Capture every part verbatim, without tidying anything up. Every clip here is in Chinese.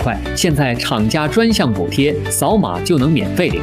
快，现在厂家专项补贴，扫码就能免费领。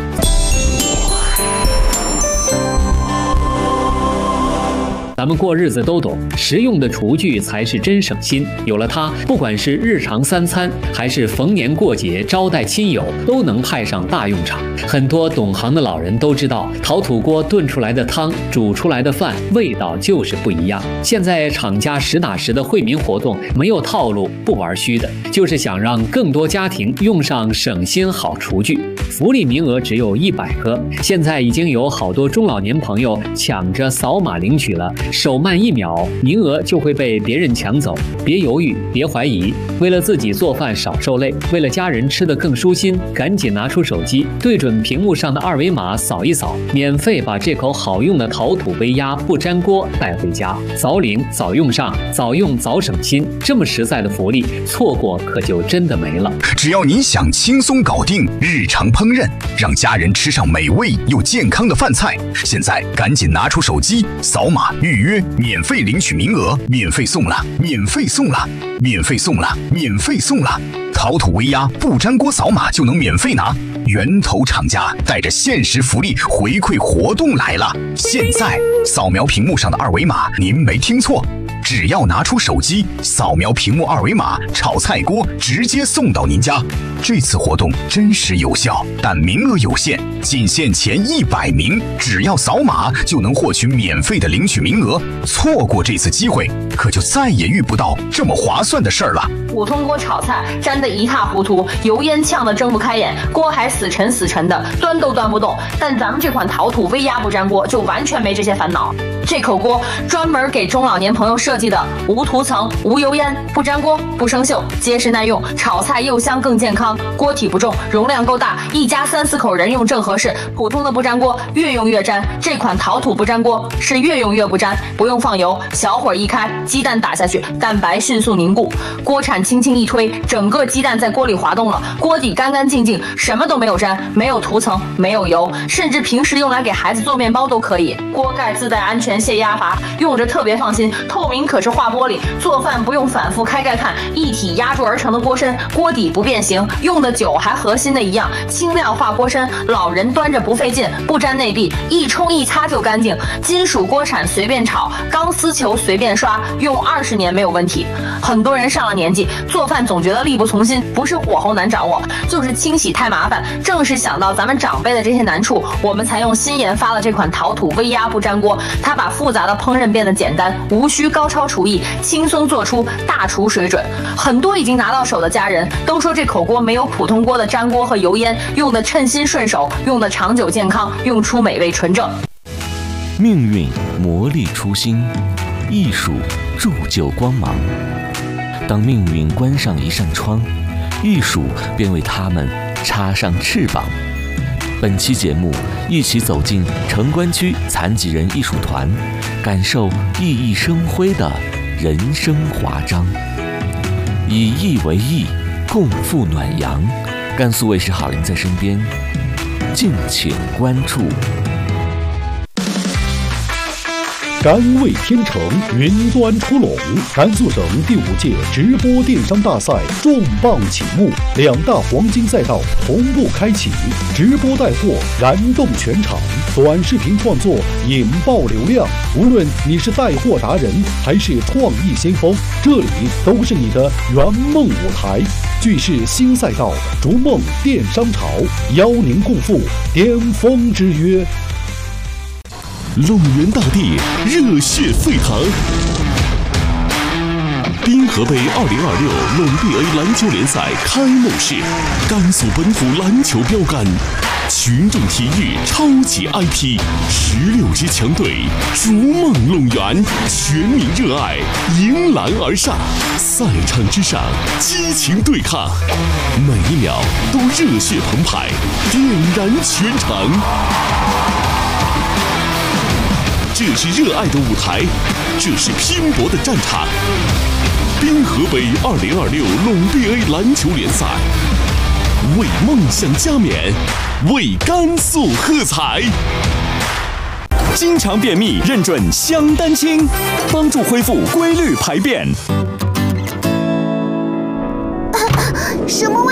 咱们过日子都懂，实用的厨具才是真省心。有了它，不管是日常三餐，还是逢年过节招待亲友，都能派上大用场。很多懂行的老人都知道，陶土锅炖出来的汤、煮出来的饭，味道就是不一样。现在厂家实打实的惠民活动，没有套路，不玩虚的，就是想让更多家庭用上省心好厨具。福利名额只有一百个，现在已经有好多中老年朋友抢着扫码领取了。手慢一秒，名额就会被别人抢走。别犹豫，别怀疑，为了自己做饭少受累，为了家人吃得更舒心，赶紧拿出手机，对准屏幕上的二维码扫一扫，免费把这口好用的陶土微压不粘锅带回家。早领早用上，早用早省心，这么实在的福利，错过可就真的没了。 只要你想轻松搞定日常烹饪，让家人吃上美味又健康的饭菜，现在赶紧拿出手机，扫码预约，免费领取名额，免费送了，免费送了，免费送了，免费送了。陶土微压不粘锅扫码就能免费拿，源头厂家带着限时福利回馈活动来了！现在扫描屏幕上的二维码，您没听错。只要拿出手机扫描屏幕二维码，炒菜锅直接送到您家。这次活动真实有效，但名额有限，仅限前一百名。只要扫码就能获取免费的领取名额，错过这次机会，可就再也遇不到这么划算的事儿了。 普通锅炒菜粘得一塌糊涂，油烟呛得睁不开眼，锅还死沉死沉的，端都端不动。但咱们这款陶土微压不粘锅就完全没这些烦恼。这口锅专门给中老年朋友设计的，无涂层、无油烟、不粘锅、不生锈，结实耐用，炒菜又香更健康。锅体不重，容量够大，一家三四口人用正合适。普通的不粘锅越用越粘，这款陶土不粘锅是越用越不粘，不用放油，小火一开，鸡蛋打下去，蛋白迅速凝固，锅铲轻轻一推，整个鸡蛋在锅里滑动了，锅底干干净净，什么都没有粘，没有涂层，没有油，甚至平时用来给孩子做面包都可以。锅盖自带安全泄压阀，用着特别放心，透明可视化玻璃，做饭不用反复开盖看，一体压铸而成的锅身，锅底不变形，用的久还和新的一样，轻量化锅身，老人端着不费劲，不粘内壁，一冲一擦就干净。金属锅铲随便炒，钢丝球随便刷，用二十年没有问题。很多人上了年纪，做饭总觉得力不从心，不是火候难掌握，就是清洗太麻烦。正是想到咱们长辈的这些难处，我们才用新研发了这款陶土微压不粘锅，它把复杂的烹饪变得简单，无需高超厨艺，轻松做出大厨水准。很多已经拿到手的家人都说这口锅没有普通锅的粘锅和油烟，用的称心顺手，用的长久健康，用出美味纯正。 命运磨砺初心，艺术铸就光芒。当命运关上一扇窗，艺术便为他们插上翅膀。本期节目，一起走进城关区残疾人艺术团，感受熠熠生辉的人生华章。以艺为艺，共赴暖阳。甘肃卫视好林在身边，敬请关注。 甘味天成云端出笼，甘肃省第五届直播电商大赛重磅启幕，两大黄金赛道同步开启，直播带货燃动全场，短视频创作引爆流量。无论你是带货达人还是创意先锋，这里都是你的圆梦舞台。聚世新赛道，逐梦电商潮，邀您共赴巅峰之约。 陇源大地热血沸腾，滨河杯二零二六陇 B A 篮球联赛开幕式，甘肃本土篮球标杆，群众体育超级 I P， 十六支强队逐梦陇源，全民热爱迎篮而上，赛场之上激情对抗，每一秒都热血澎湃，点燃全场。这是热爱的舞台，这是拼搏的战场。滨河杯二零二六陇 B A 篮球联赛，为梦想加冕，为甘肃喝彩。 经常便秘，认准香丹清，帮助恢复规律排便。 什么味